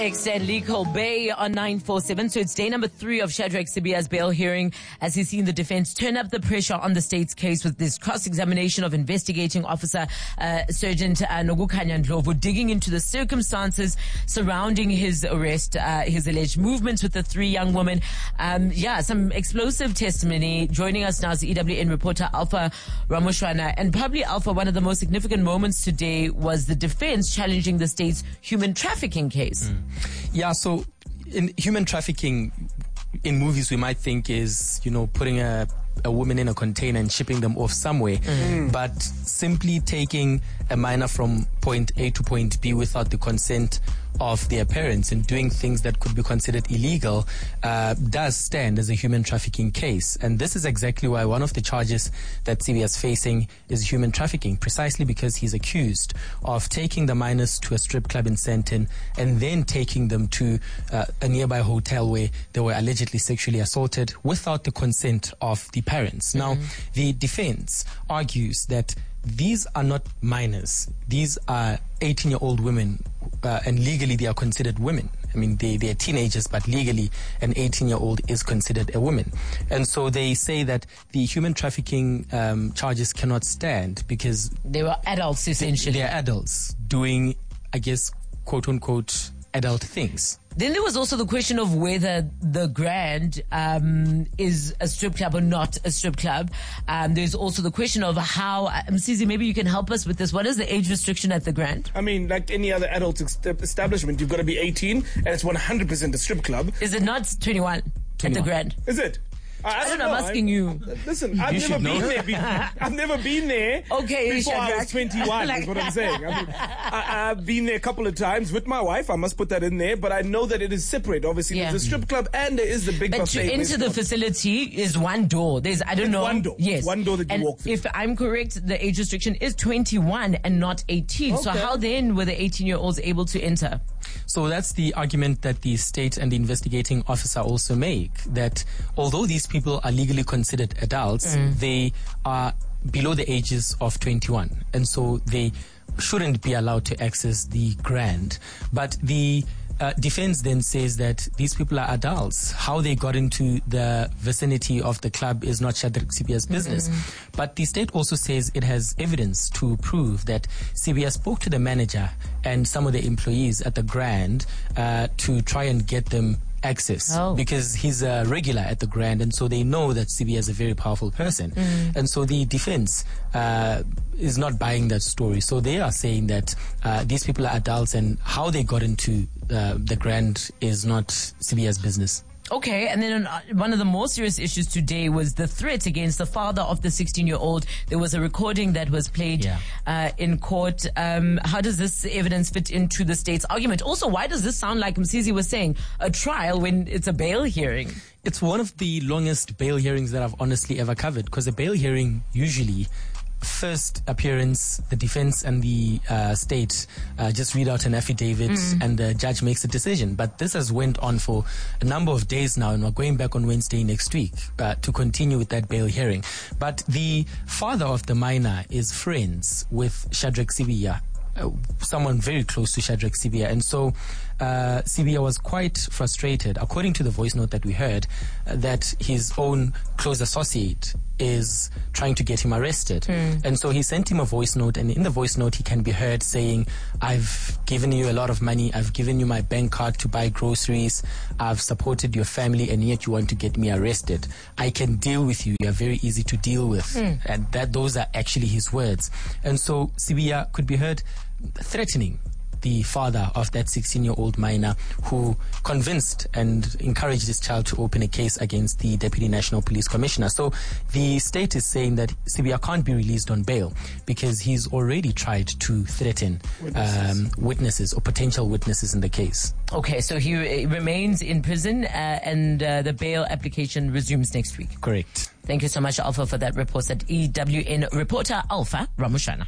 Stanley Bay on 947. So it's day number 3 of Shadrack Sibiya's bail hearing as he's seen the defense turn up the pressure on the state's case with this cross-examination of investigating officer Sergeant Nokukhanya Ndlovu, digging into the circumstances surrounding his arrest, his alleged movements with the 3 young women. Some explosive testimony. Joining us now is EWN reporter Alpha Ramushwana. And probably, Alpha, one of the most significant moments today was the defense challenging the state's human trafficking case. Yeah, so in human trafficking, in movies we might think is, putting a woman in a container and shipping them off somewhere. But simply taking a minor from point A to point B without the consent of their parents and doing things that could be considered illegal does stand as a human trafficking case. And this is exactly why one of the charges that Sibiya is facing is human trafficking, precisely because he's accused of taking the minors to a strip club in Sandton and then taking them to a nearby hotel where they were allegedly sexually assaulted without the consent of the parents. Now, the defense argues that these are not minors. These are 18-year-old women, and legally they are considered women. I mean, they are teenagers, but legally an 18-year-old is considered a woman. And so they say that the human trafficking charges cannot stand because they were adults, essentially. They are adults doing, I guess, quote-unquote, adult things. Then there was also the question of whether the Grand is a strip club or not a strip club. There's also the question of how, Msizi, maybe you can help us with this. What is the age restriction at the Grand? I mean, like any other adult establishment, you've got to be 18 and it's 100% a strip club. Is it not 21 at the Grand? Is it? I don't know. I'm asking you. Listen, I've never been there. I've never been there. Okay, before I was 21. Is what I'm saying. I mean, I've been there a couple of times with my wife. I must put that in there. But I know that it is separate. Obviously, there's a strip club and there is the big buffet. But to enter the facility is one door. There's one door. Yes, one door that you walk through. If I'm correct, the age restriction is 21 and not 18. Okay. So how then were the 18-year-olds able to enter? So that's the argument that the state and the investigating officer also make, that although these people are legally considered adults, they are below the ages of 21. And so they shouldn't be allowed to access the Grand. But the defense then says that these people are adults. How they got into the vicinity of the club is not Shadrack Sibiya's business. But the state also says it has evidence to prove that Sibiya spoke to the manager and some of the employees at the Grand to try and get them access because he's a regular at the Grand, and so they know that Sibiya is a very powerful person. And so the defense is not buying that story. So they are saying that these people are adults and how they got into the Grand is not Sibiya's business. Okay, and then one of the more serious issues today was the threat against the father of the 16-year-old. There was a recording that was played in court. How does this evidence fit into the state's argument? Also, why does this sound like Msizi was saying, a trial when it's a bail hearing? It's one of the longest bail hearings that I've honestly ever covered, because a bail hearing usually, first appearance, the defense and the state just read out an affidavit and the judge makes a decision. But this has went on for a number of days now, and we're going back on Wednesday next week to continue with that bail hearing. But the father of the minor is friends with Shadrack Sibiya, someone very close to Shadrack Sibiya. And so Sibiya was quite frustrated, according to the voice note that we heard, that his own close associate is trying to get him arrested. And so he sent him a voice note, and in the voice note he can be heard saying, I've given you a lot of money, I've given you my bank card to buy groceries, I've supported your family, and yet you want to get me arrested. I can deal with you, you're very easy to deal with. And those are actually his words. And so Sibiya could be heard threatening the father of that 16-year-old minor who convinced and encouraged this child to open a case against the Deputy National Police Commissioner. So the state is saying that Sibiya can't be released on bail because he's already tried to threaten witnesses or potential witnesses in the case. Okay, so he remains in prison and the bail application resumes next week. Correct. Thank you so much, Alpha, for that report. At EWN reporter Alpha Ramushana.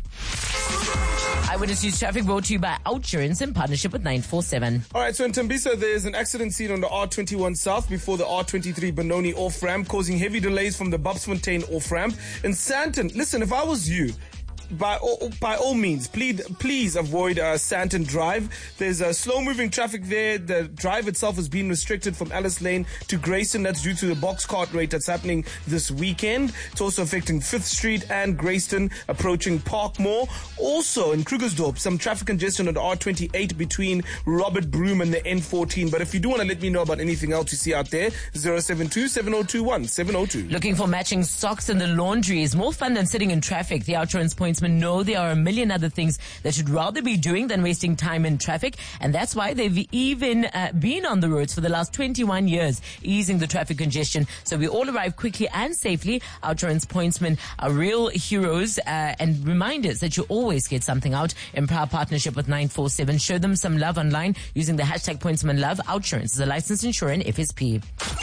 Eyewitness News Traffic brought to you by Outsurance in partnership with 947. All right, so in Tembisa, there's an accident scene on the R21 South before the R23 Benoni off-ramp, causing heavy delays from the Bobsfontein off-ramp. In Sandton, listen, if I was you, by all means, please avoid Santon Drive. There's a slow-moving traffic there. The drive itself has been restricted from Alice Lane to Grayston. That's due to the box cart rate that's happening this weekend. It's also affecting 5th Street and Grayston, approaching Parkmore. Also in Krugersdorp, some traffic congestion on the R28 between Robert Broom and the N14. But if you do want to let me know about anything else you see out there, 072-7021-702. Looking for matching socks in the laundry is more fun than sitting in traffic. The Outsurance pointsmen know there are a million other things they should rather be doing than wasting time in traffic, and that's why they've even been on the roads for the last 21 years, easing the traffic congestion so we all arrive quickly and safely. Outsurance pointsmen are real heroes and reminders that you always get something out. In proud partnership with 947, show them some love online using the hashtag pointsmanlove. Outsurance is a licensed insurer and FSP.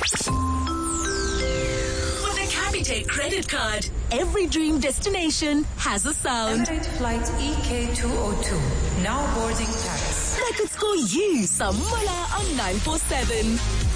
Capitec credit card. Every dream destination has a sound. Emirates flight EK202, now boarding Paris. That could score you some moolah on 947.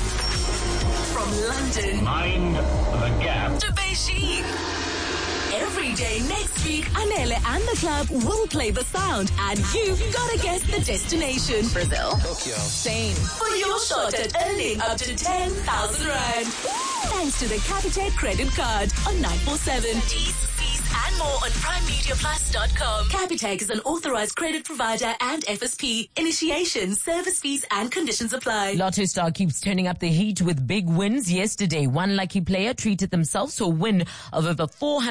From London, Mind the gap, to Beijing. Every day next week, Anele and the club will play the sound, and you've got to guess the destination. Brazil, Tokyo, Spain. For your shot at earning up to 10,000 rand. Thanks to the Capitec credit card on 947. Fees and more on PrimeMediaPlus.com. Capitec is an authorized credit provider and FSP. Initiation, service fees and conditions apply. Lotto Star keeps turning up the heat with big wins. Yesterday, one lucky player treated themselves to a win of over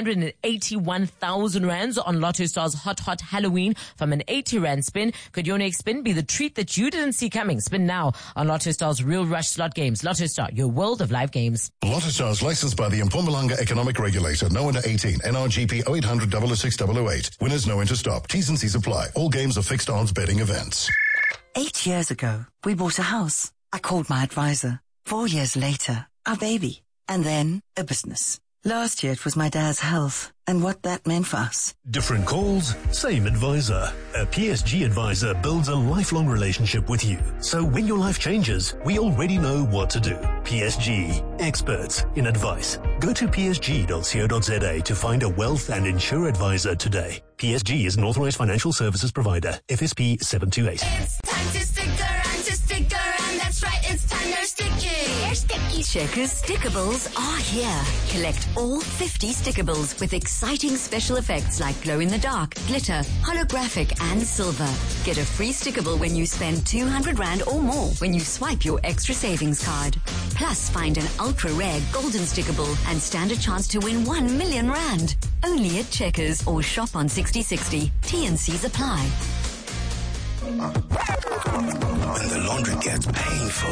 481,000 rands on Lotto Star's Hot Halloween from an 80 rand spin. Could your next spin be the treat that you didn't see coming? Spin now on Lotto Star's Real Rush slot games. Lotto Star, your world of live games. Lotto Stars licensed by the Mpumalanga Economic Regulator. No under 18. NRGP 0800 006 008. Winners no enter stop. T's and C's apply. All games are fixed odds betting events. 8 years ago, we bought a house. I called my advisor. 4 years later, our baby. And then a business. Last year it was my dad's health and what that meant for us. Different calls, same advisor. A PSG advisor builds a lifelong relationship with you. So when your life changes, we already know what to do. PSG, experts in advice. Go to psg.co.za to find a wealth and insure advisor today. PSG is an authorized financial services provider. FSP 728. It's time to sticker and to sticker, and that's right, it's time they're sticky. They're sticky. Checkers Stickables are here. Collect all 50 Stickables with exciting special effects like glow in the dark, glitter, holographic and silver. Get a free Stickable when you spend 200 rand or more when you swipe your extra savings card. Plus find an ultra rare golden Stickable and stand a chance to win 1 million rand. Only at Checkers or shop on 6060. T&Cs apply. When the laundry gets painful